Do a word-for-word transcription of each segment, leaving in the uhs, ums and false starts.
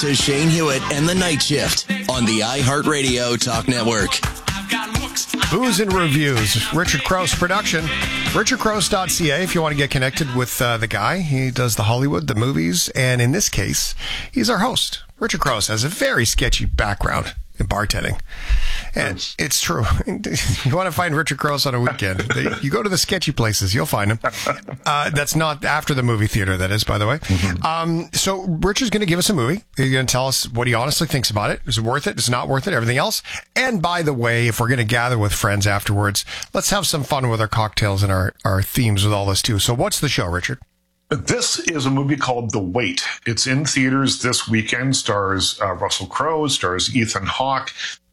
to Shane Hewitt and the Night Shift on the iHeartRadio Talk Network. Booze and Reviews, Richard Krause production, richard krause dot c a if you want to get connected with uh, the guy. He does the Hollywood, the movies, and in this case, he's our host. Richard Krause has a very sketchy background in bartending. And it's true. You want to find Richard Krause on a weekend, you go to the sketchy places, you'll find him. Uh, that's not after the movie theater, that is, by the way. Mm-hmm. Um, so Richard's going to give us a movie. He's going to tell us what he honestly thinks about it. Is it worth it? Is it not worth it? Everything else. And by the way, if we're going to gather with friends afterwards, let's have some fun with our cocktails and our, our themes with all this too. So what's the show, Richard? This is a movie called The Wait. It's in theaters this weekend, stars uh, Russell Crowe, stars Ethan Hawke.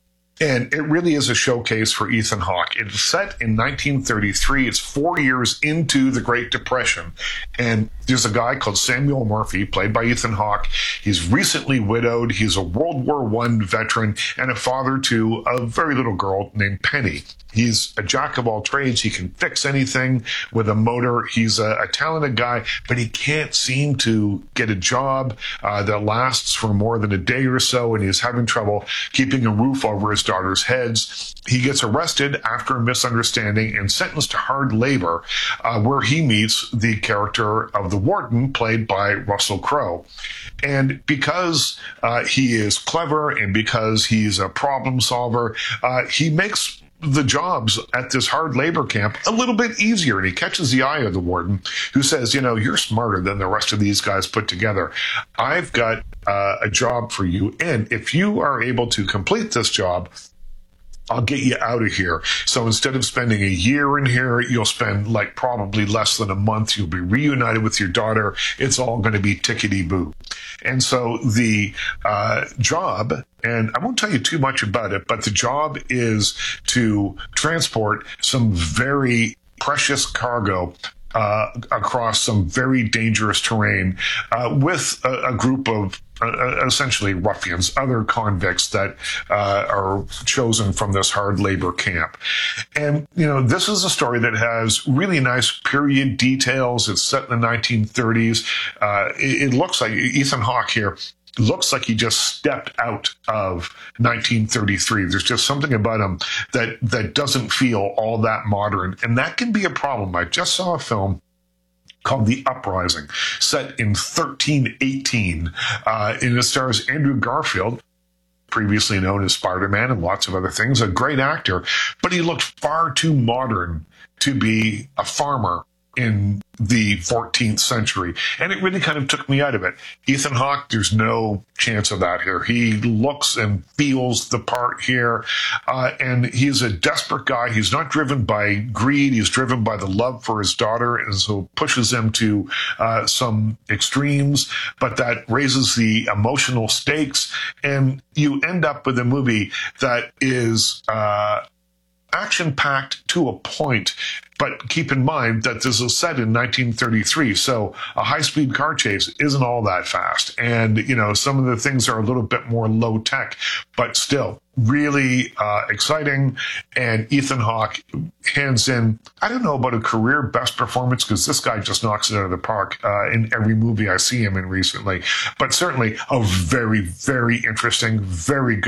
And it really is a showcase for Ethan Hawke. It's set in nineteen thirty-three. It's four years into the Great Depression. And there's a guy called Samuel Murphy, played by Ethan Hawke. He's recently widowed. He's a World War One veteran and a father to a very little girl named Penny. He's a jack of all trades. He can fix anything with a motor. He's a, a talented guy, but he can't seem to get a job uh, that lasts for more than a day or so, and he's having trouble keeping a roof over his daughter's heads. He gets arrested after a misunderstanding and sentenced to hard labor, uh, where he meets the character of the warden, played by Russell Crowe. And because uh, he is clever and because he's a problem solver, uh, he makes the jobs at this hard labor camp a little bit easier. And he catches the eye of the warden, who says, you know, you're smarter than the rest of these guys put together. I've got uh, a job for you. And if you are able to complete this job, I'll get you out of here. So instead of spending a year in here, you'll spend like probably less than a month. You'll be reunited with your daughter. It's all going to be tickety-boo. And so the uh, job, and I won't tell you too much about it, but the job is to transport some very precious cargo uh, across some very dangerous terrain uh, with a, a group of Uh, essentially ruffians, other convicts that uh, are chosen from this hard labor camp. And, you know, this is a story that has really nice period details. It's set in the nineteen thirties. Uh, it, it looks like Ethan Hawke here looks like he just stepped out of nineteen thirty-three. There's just something about him that, that doesn't feel all that modern. And that can be a problem. I just saw a film called The Uprising, set in thirteen eighteen. Uh, and it stars Andrew Garfield, previously known as Spider-Man and lots of other things, a great actor, but he looked far too modern to be a farmer in the fourteenth century. And it really kind of took me out of it. Ethan Hawke, there's no chance of that here. He looks and feels the part here. Uh, and he's a desperate guy. He's not driven by greed. He's driven by the love for his daughter. And so pushes him to uh, some extremes, but that raises the emotional stakes. And you end up with a movie that is uh, action-packed to a point. But keep in mind that this is set in nineteen thirty-three, so a high-speed car chase isn't all that fast. And, you know, some of the things are a little bit more low-tech, but still really uh, exciting. And Ethan Hawke hands in, I don't know about a career best performance, because this guy just knocks it out of the park uh, in every movie I see him in recently. But certainly a very, very interesting, very good